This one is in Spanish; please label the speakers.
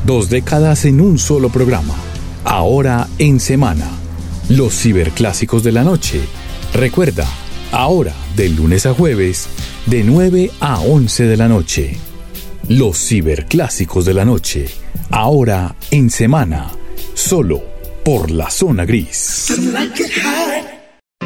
Speaker 1: 2 décadas en un solo programa. Ahora en semana. Los ciberclásicos de la noche. Recuerda, ahora de lunes a jueves, de 9 a 11 de la noche. Los ciberclásicos de la noche. Ahora en semana. Solo por La Zona Gris.